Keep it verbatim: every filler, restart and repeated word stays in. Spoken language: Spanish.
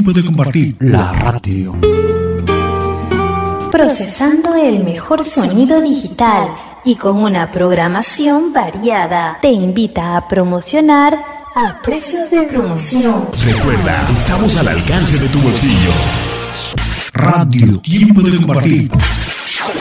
Tiempo de compartir. La radio. Procesando el mejor sonido digital y con una programación variada. Te invita a promocionar a precios de promoción. Recuerda, estamos al alcance de tu bolsillo. Radio Tiempo de compartir.